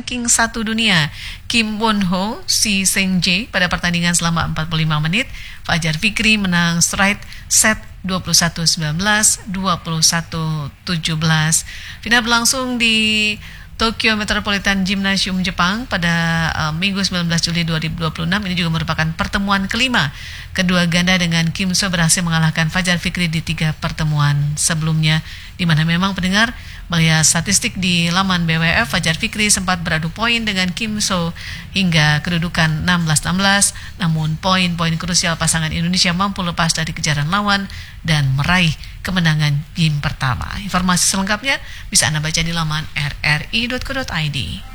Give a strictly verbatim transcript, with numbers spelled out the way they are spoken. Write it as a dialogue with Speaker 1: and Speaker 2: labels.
Speaker 1: ranking satu dunia Kim Won Ho Si Seng Jae pada pertandingan selama empat puluh lima menit. Fajar Fikri menang straight set dua puluh satu sembilan belas, dua puluh satu tujuh belas. Final berlangsung di Tokyo Metropolitan Gymnasium Jepang pada uh, Minggu sembilan belas Juli dua ribu dua puluh enam. Ini juga merupakan pertemuan kelima kedua ganda dengan Kim So berhasil mengalahkan Fajar Fikri di tiga pertemuan sebelumnya, di mana memang pendengar melihat statistik di laman B W F, Fajar Fikri sempat beradu poin dengan Kim So hingga kedudukan enam belas enam belas, namun poin-poin krusial pasangan Indonesia mampu lepas dari kejaran lawan dan meraih kemenangan game pertama. Informasi selengkapnya bisa Anda baca di laman r r i dot co dot i d.